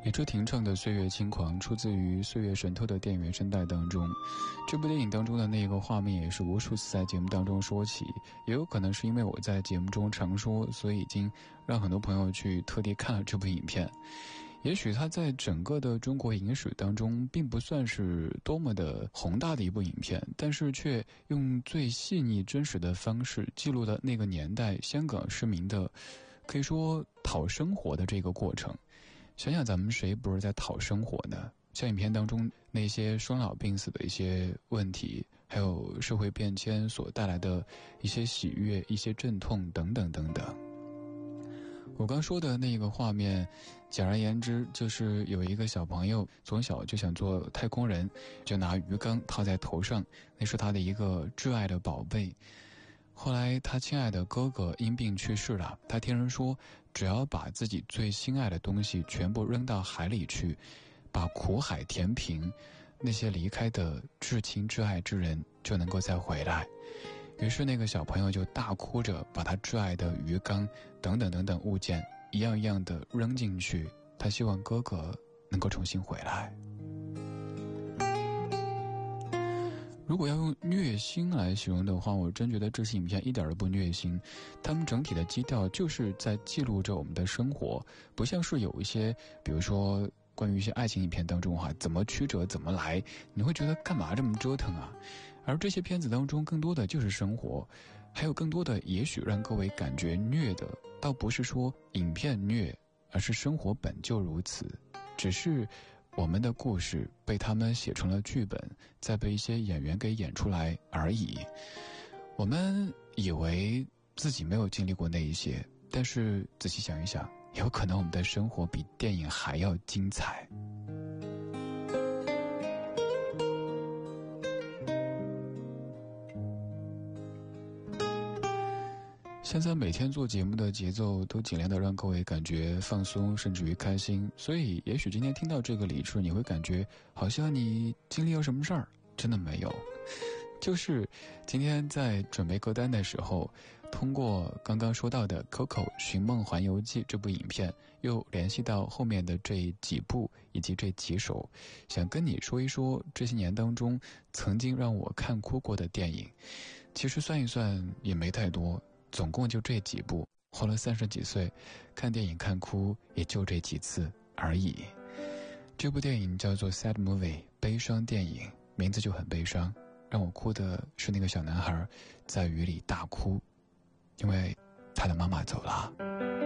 李治廷唱的《岁月轻狂》出自于《岁月神偷》的电影原声带当中。这部电影当中的那个画面也是无数次在节目当中说起，也有可能是因为我在节目中常说，所以已经让很多朋友去特地看了这部影片。也许它在整个的中国影史当中并不算是多么的宏大的一部影片，但是却用最细腻真实的方式记录了那个年代香港市民的可以说讨生活的这个过程。想想咱们谁不是在讨生活呢？像影片当中那些生老病死的一些问题，还有社会变迁所带来的一些喜悦、一些阵痛等等等等。我刚说的那个画面，简而言之就是有一个小朋友从小就想做太空人，就拿鱼缸套在头上，那是他的一个挚爱的宝贝。后来他亲爱的哥哥因病去世了，他听人说只要把自己最心爱的东西全部扔到海里去，把苦海填平，那些离开的至亲至爱之人就能够再回来。于是那个小朋友就大哭着把他挚爱的鱼缸等等等等物件一样一样的扔进去，他希望哥哥能够重新回来。如果要用虐心来形容的话，我真觉得这些影片一点都不虐心，他们整体的基调就是在记录着我们的生活，不像是有一些比如说关于一些爱情影片当中怎么曲折怎么来，你会觉得干嘛这么折腾啊？而这些片子当中更多的就是生活，还有更多的也许让各位感觉虐的倒不是说影片虐，而是生活本就如此，只是我们的故事被他们写成了剧本，再被一些演员给演出来而已。我们以为自己没有经历过那一些，但是仔细想一想，有可能我们的生活比电影还要精彩。现在每天做节目的节奏都尽量的让各位感觉放松，甚至于开心，所以也许今天听到这个理智，你会感觉好像你经历了什么事儿，真的没有。就是今天在准备歌单的时候，通过刚刚说到的 Coco 寻梦环游记这部影片，又联系到后面的这几部以及这几首，想跟你说一说这些年当中曾经让我看哭过的电影。其实算一算也没太多，总共就这几部，活了30几岁，看电影看哭也就这几次而已。这部电影叫做 Sad Movie 悲伤电影，名字就很悲伤，让我哭的是那个小男孩在雨里大哭，因为他的妈妈走了。